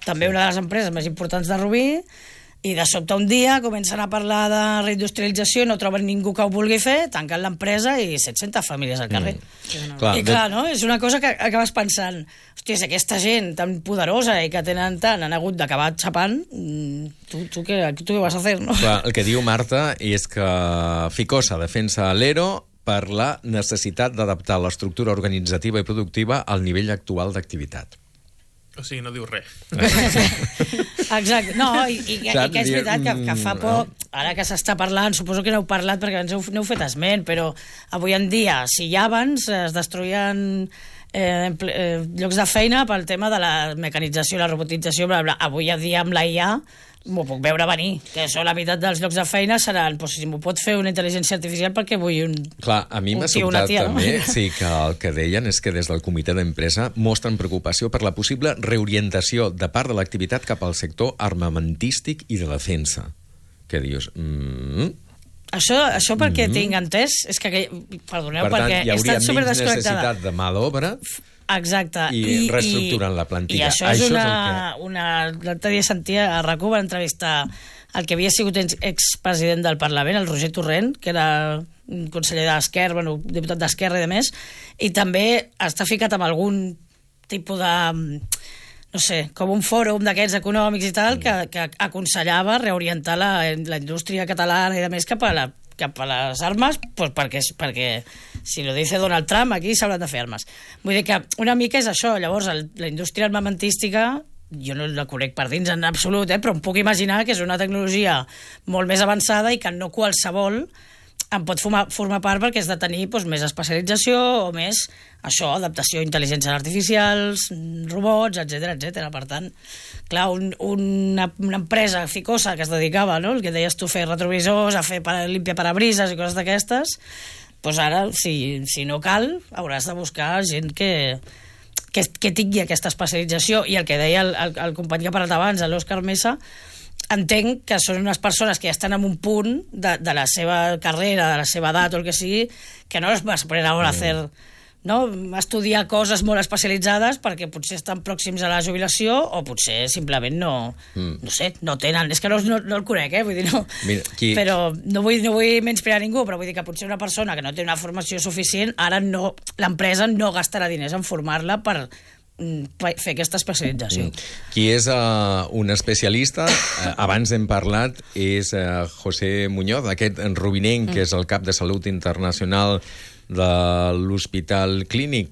també una de les empreses més importants de Rubí, i de sobte un dia comencen a parlar de reindustrialització, no troben ningú que ho vulgui fer, tanquen l'empresa i 700 famílies al carrer. I clar, no? És una cosa que acabes pensant, hòstia, si aquesta gent tan poderosa i que tenen tant han hagut d'acabar xapant, tu què vas a fer, no? Clar, el que diu Marta és que Ficosa defensa l'ERO per la necessitat d'adaptar l'estructura organitzativa i productiva al nivell actual d'activitat. O sigui, no diu res. Exacte. No, i que és veritat que fa poc, ara que s'està parlant, suposo que n'heu parlat perquè n'heu fet esment, però avui en dia, si ja abans es destruïen llocs de feina pel tema de la mecanització, la robotització, bla, bla. Avui en dia amb la IA m'ho puc veure venir, que això la meitat dels llocs de feina seran, doncs, si m'ho pot fer una intel·ligència artificial perquè vull un... Clar, a mi m'ha sobtat també, sí, que el que deien és que des del comitè d'empresa mostren preocupació per la possible reorientació de part de l'activitat cap al sector armamentístic i de defensa. Què dius? Això perquè tinc entès, és que, perdoneu, per tant, perquè hi he hauria estat menys superdesconnectada. necessitat de mà d'obra. Exacte. I reestructurant la plantilla. I això és l'altre dia sentia a RAC1 va entrevistar el que havia sigut expresident del Parlament, el Roger Torrent, que era un conseller d'Esquerra, bueno, diputat d'Esquerra i de més, i també està ficat amb algun tipus de, no sé, com un fòrum d'aquests econòmics i tal, que aconsellava reorientar la indústria catalana i de més cap a les armes, pues perquè si lo dice Donald Trump, aquí s'hauran de fer armes. Vull dir que una mica és això. Llavors, la indústria armamentística, jo no la conec per dins en absolut, però em puc imaginar que és una tecnologia molt més avançada i que no qualsevol en pot formar part perquè has de tenir més especialització o més, això, adaptació a intel·ligències artificials, robots, etc. Per tant, clar, una empresa ficosa que es dedicava, no?, el que deies tu, fer retrovisors, a fer limpia parabrises i coses d'aquestes, doncs ara, si no cal, hauràs de buscar gent que tingui aquesta especialització. I el que deia el company que ha parlat abans, l'Òscar Mesa, entenc que són unes persones que ja estan en un punt de la seva carrera, de la seva edat o el que sigui, que no les vas poner ara a fer, no? Estudiar coses molt especialitzades perquè potser estan pròxims a la jubilació o potser simplement no sé, no tenen, és que no el conec, vull dir, no. Mira, però no vull menysprear ningú, però vull dir que potser una persona que no té una formació suficient, ara no, l'empresa no gastarà diners en formar-la per fer aquesta especialització. Qui és un especialista, abans hem parlat, és José Muñoz, aquest rubinenc que és el cap de Salut Internacional de l'Hospital Clínic,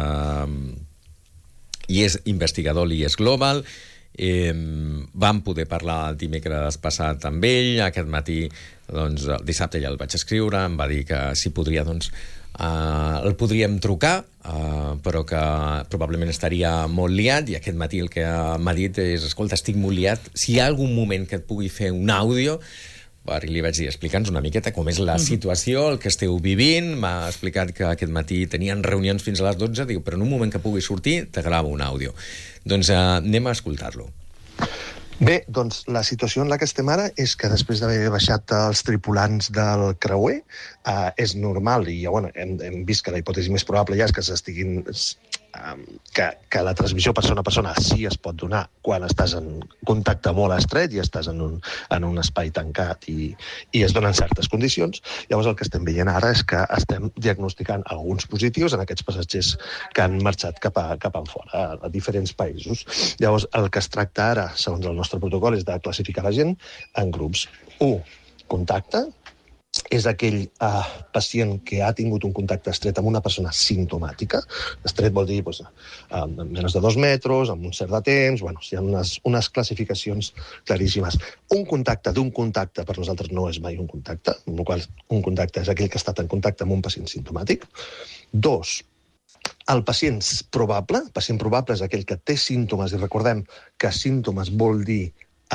i és investigador a l'IES Global. Vam poder parlar el dimecres passat amb ell, aquest matí, doncs, el dissabte ja el vaig escriure, em va dir que si podria, doncs, el podríem trucar, però que probablement estaria molt liat, i aquest matí el que m'ha dit és: escolta, estic molt liat, si hi ha algun moment que et pugui fer un àudio, i li vaig dir, explica'ns una miqueta com és la situació, el que esteu vivint. M'ha explicat que aquest matí tenien reunions fins a les 12, diu, però en un moment que pugui sortir te gravo un àudio. Doncs anem a escoltar-lo. Bé, doncs la situació en la que estem ara és que després d'haver baixat els tripulants del creuer, és normal, i ja, bueno, hem vist que la hipòtesi més probable ja és que s'estiguin... que la transmissió persona a persona sí es pot donar quan estàs en contacte molt estret i estàs en un espai tancat i es donen certes condicions. Llavors el que estem veient ara és que estem diagnosticant alguns positius en aquests passatgers que han marxat cap enfora, a diferents països. Llavors el que es tracta ara, segons el nostre protocol, és de classificar la gent en grups. 1, contacte, és aquell pacient que ha tingut un contacte estret amb una persona simptomàtica. Estret vol dir menys de 2 metres, amb un cert de temps, hi ha unes classificacions claríssimes. Un contacte d'un contacte per nosaltres no és mai un contacte, amb la qual cosa un contacte és aquell que ha estat en contacte amb un pacient simptomàtic. 2, el pacient probable és aquell que té símptomes, i recordem que símptomes vol dir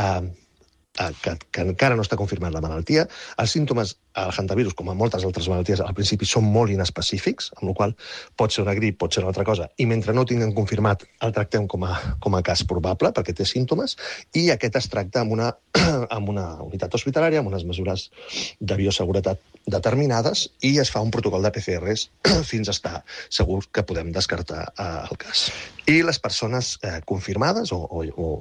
que encara no està confirmada la malaltia. Els símptomes al hantavirus, com a moltes altres malalties, al principi són molt inespecífics, amb la qual cosa pot ser una grip, pot ser una altra cosa, i mentre no ho tinguem confirmat el tractem com a cas probable, perquè té símptomes, i aquest es tracta amb una unitat hospitalària, amb unes mesures de bioseguretat determinades, i es fa un protocol de PCRs fins a estar segur que podem descartar el cas. I les persones confirmades o